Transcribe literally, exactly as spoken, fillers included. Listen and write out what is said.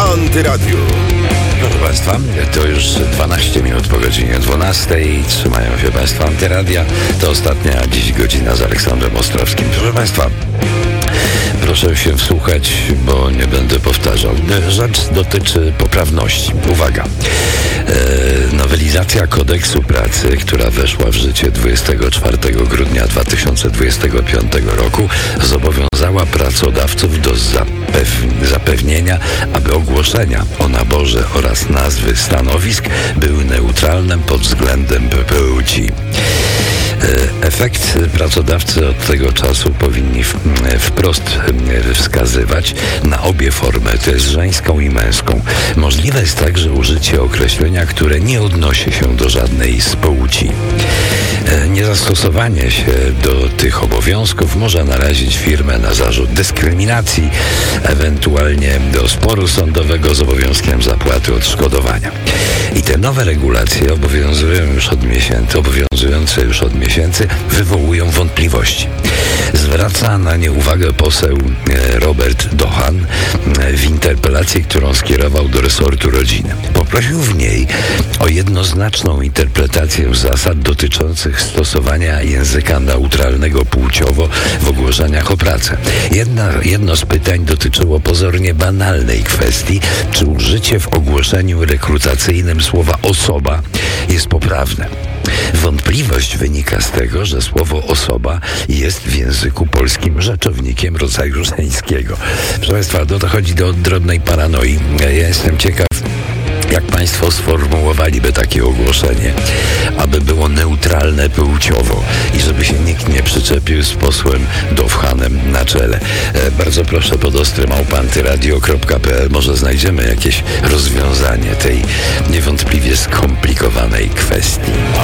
Antyradiu. Proszę Państwa, to już dwanaście minut po godzinie dwunastej. Trzymają się Państwo Antyradia. To ostatnia dziś godzina z Aleksandrem Ostrowskim. Proszę Państwa, proszę się wsłuchać, bo nie będę powtarzał. Rzecz dotyczy poprawności. Uwaga. E, nowelizacja kodeksu pracy, która weszła w życie dwudziestego czwartego grudnia dwa tysiące dwudziestego piątego roku, zobowiązała pracodawców do zapew- zapewnienia, aby ogłoszenia o naborze oraz nazwy stanowisk były neutralne pod względem płci. Efekt pracodawcy od tego czasu powinni w, wprost wskazywać na obie formy, to jest żeńską i męską. Możliwe jest także użycie określenia, które nie odnosi się do żadnej z płci. Niezastosowanie się do tych obowiązków może narazić firmę na zarzut dyskryminacji, ewentualnie do sporu sądowego z obowiązkiem zapłaty odszkodowania. I te nowe regulacje obowiązują już od miesięcy, obowiązujące już od miesięcy wywołują wątpliwości. Zwraca na nie uwagę poseł Robert Dochan w interpelacji, którą skierował do resortu rodziny. Poprosił w niej o jednoznaczną interpretację zasad dotyczących stosowania języka neutralnego płciowo w ogłoszeniach o pracę. Jedna, jedno z pytań dotyczyło pozornie banalnej kwestii, czy użycie w ogłoszeniu rekrutacyjnym słowa osoba jest poprawne. Wątpliwość wynika z tego, że słowo osoba jest w języku polskim rzeczownikiem rodzaju żeńskiego. Proszę Państwa, to dochodzi do drobnej paranoi. Ja jestem ciekaw, jak Państwo sformułowaliby takie ogłoszenie, aby było neutralne płciowo i żeby się nikt nie przyczepił z posłem Dowhanem na czele. E, bardzo proszę pod ostrym małpa antyradio kropka p l. Może znajdziemy jakieś rozwiązanie tej niewątpliwie skomplikowanej kwestii.